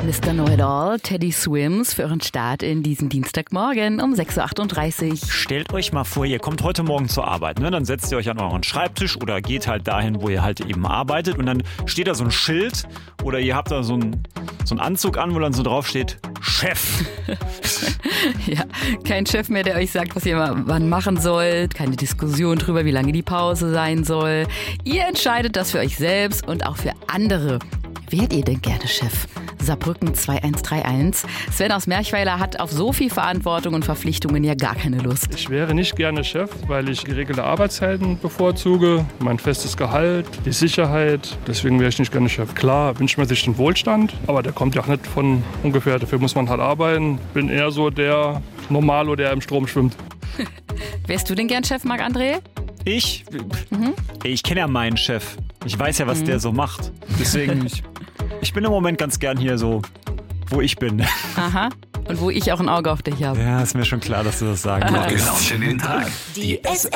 Mr. Know-it-all, Teddy Swims, für euren Start in diesen Dienstagmorgen um 6.38 Uhr. Stellt euch mal vor, ihr kommt heute Morgen zur Arbeit, ne? Dann setzt ihr euch an euren Schreibtisch oder geht halt dahin, wo ihr halt eben arbeitet und dann steht da so ein Schild oder ihr habt da so einen Anzug an, wo dann so drauf steht, Chef. Ja, kein Chef mehr, der euch sagt, was ihr wann machen sollt, keine Diskussion drüber, wie lange die Pause sein soll. Ihr entscheidet das für euch selbst und auch für andere. Wärt ihr denn gerne Chef? Saarbrücken 2131. Sven aus Merchweiler hat auf so viel Verantwortung und Verpflichtungen ja gar keine Lust. Ich wäre nicht gerne Chef, weil ich geregelte Arbeitszeiten bevorzuge, mein festes Gehalt, die Sicherheit. Deswegen wäre ich nicht gerne Chef. Klar wünscht man sich den Wohlstand, aber der kommt ja auch nicht von ungefähr. Dafür muss man halt arbeiten. Bin eher so der Normalo, der im Strom schwimmt. Wärst du denn gern Chef, Marc-André? Ich? Ich kenne ja meinen Chef. Ich weiß ja, was der so macht. Deswegen, ich bin im Moment ganz gern hier so, wo ich bin. Aha. Und wo ich auch ein Auge auf dich habe. Ja, ist mir schon klar, dass du das sagen willst. Genau für den Tag. Die